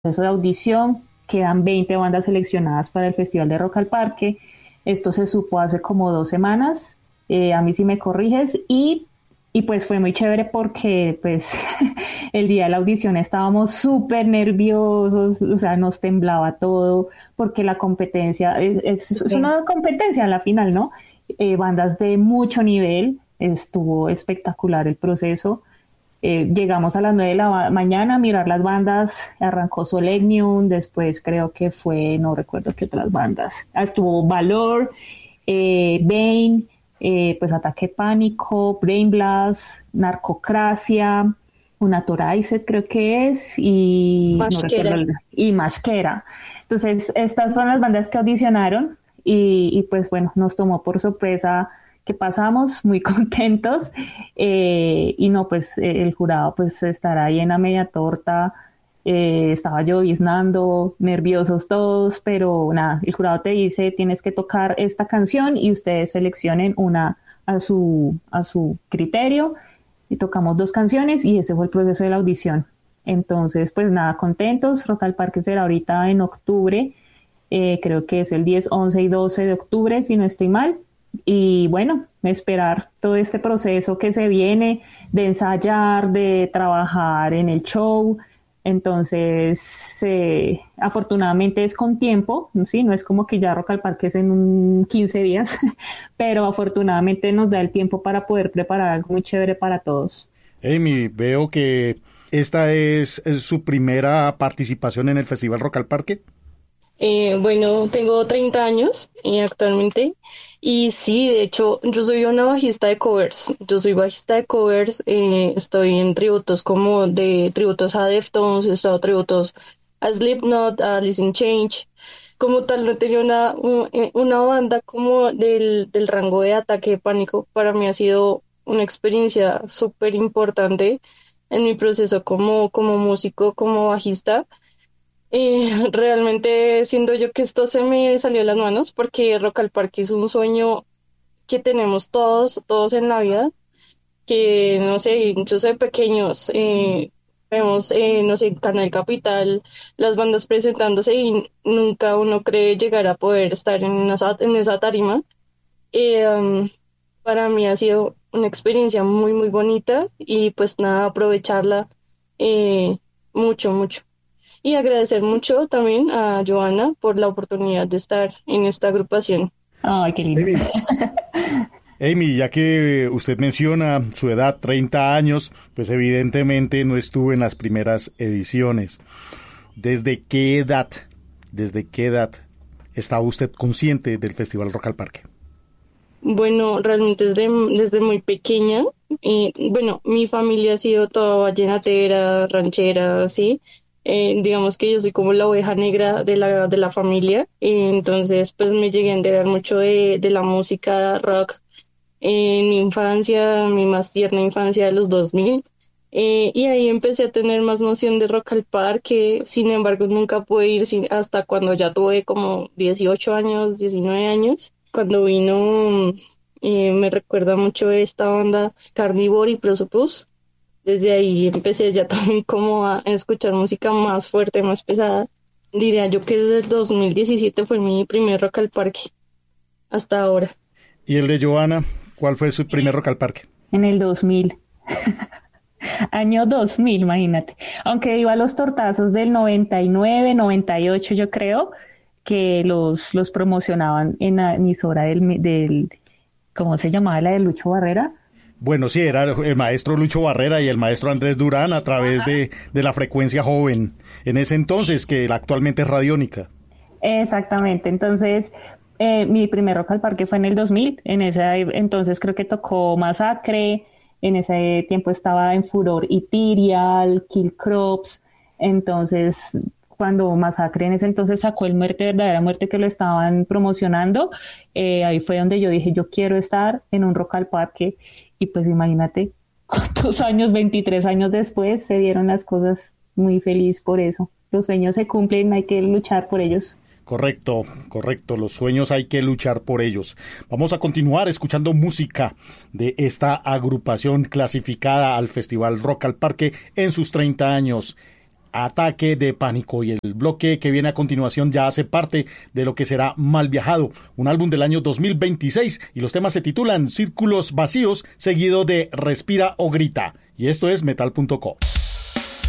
proceso de audición, quedan 20 bandas seleccionadas para el Festival de Rock al Parque. Esto se supo hace como 2 semanas, a mí sí me corriges, y pues fue muy chévere porque pues el día de la audición estábamos súper nerviosos, o sea, nos temblaba todo, porque la competencia es una competencia a la final, ¿no? Bandas de mucho nivel, estuvo espectacular el proceso. Llegamos a las 9 de la mañana a mirar las bandas, arrancó Solemnium, después creo que fue, no recuerdo qué otras bandas, estuvo Valor, Bane, pues Ataque Pánico, Brain Blast, Narcocracia, Unatorize creo que es, y no Masquera. recuerdo, y Masquera. Entonces, estas fueron las bandas que audicionaron y pues bueno, nos tomó por sorpresa que pasamos muy contentos, y no, pues el jurado pues estará ahí en la media torta, estaba lloviznando, nerviosos todos, pero nada, el jurado te dice tienes que tocar esta canción y ustedes seleccionen una a su criterio, y tocamos 2 canciones y ese fue el proceso de la audición. Entonces, pues nada, contentos. Rock al Parque será ahorita en octubre, creo que es el 10, 11 y 12 de octubre, si no estoy mal. Y bueno, esperar todo este proceso que se viene de ensayar, de trabajar en el show. Entonces, afortunadamente es con tiempo, ¿sí? No es como que ya Rock al Parque es en 15 días, pero afortunadamente nos da el tiempo para poder preparar algo muy chévere para todos. Amy, veo que esta es su primera participación en el Festival Rock al Parque. Bueno, tengo 30 años actualmente y sí, de hecho, yo soy una bajista de covers. Yo soy bajista de covers, estoy en tributos como de tributos a Deftones, he estado tributos a Slipknot, a Alice in Change. Como tal, no tenía una banda como del rango de Ataque de Pánico. Para mí ha sido una experiencia súper importante en mi proceso como músico, como bajista. Realmente siento yo que esto se me salió de las manos porque Rock al Parque es un sueño que tenemos todos en la vida, que no sé, incluso de pequeños, vemos, no sé, Canal Capital, las bandas presentándose y nunca uno cree llegar a poder estar en esa tarima. Eh, um, para mí ha sido una experiencia muy, muy bonita y pues nada, aprovecharla mucho, mucho. Y agradecer mucho también a Joana por la oportunidad de estar en esta agrupación. Ay, qué lindo. Amy, Amy, ya que usted menciona su edad, 30 años, pues evidentemente no estuvo en las primeras ediciones. ¿Desde qué edad, desde qué edad estaba usted consciente del Festival Rock al Parque? Bueno, realmente desde muy pequeña, bueno, mi familia ha sido toda vallenatera, ranchera, ¿sí? Digamos que yo soy como la oveja negra de la familia, entonces pues me llegué a enterar mucho de la música rock en mi infancia, mi más tierna infancia de los 2000, y ahí empecé a tener más noción de Rock al Parque. Sin embargo nunca pude ir hasta cuando ya tuve como 18 años, 19 años, cuando vino, me recuerda mucho esta banda Carnivore y Prosopus. Desde ahí empecé ya también como a escuchar música más fuerte, más pesada. Diría yo que desde el 2017 fue mi primer Rock al Parque hasta ahora. ¿Y el de Joana? ¿Cuál fue su primer Rock al Parque? En el 2000. Año 2000, imagínate. Aunque iba a los tortazos del 99, 98, yo creo, que los promocionaban en la emisora ¿cómo se llamaba? La de Lucho Barrera. Bueno, sí, era el maestro Lucho Barrera y el maestro Andrés Durán a través de la frecuencia joven, en ese entonces, que actualmente es radiónica. Exactamente. Entonces, mi primer Rock al Parque fue en el 2000. En ese entonces creo que tocó Masacre. En ese tiempo estaba en furor Ethereal, Kill Crops. Entonces, cuando Masacre en ese entonces sacó el Muerte, Verdadera Muerte, que lo estaban promocionando, ahí fue donde yo dije, yo quiero estar en un Rock al Parque. Y pues imagínate cuántos años, 23 años después, se dieron las cosas. Muy feliz por eso. Los sueños se cumplen, hay que luchar por ellos. Correcto, correcto. Los sueños hay que luchar por ellos. Vamos a continuar escuchando música de esta agrupación clasificada al Festival Rock al Parque en sus 30 años. Ataque de Pánico. Y el bloque que viene a continuación ya hace parte de lo que será Mal Viajado, un álbum del año 2026, y los temas se titulan Círculos Vacíos, seguido de Respira o Grita. Y esto es metal.co.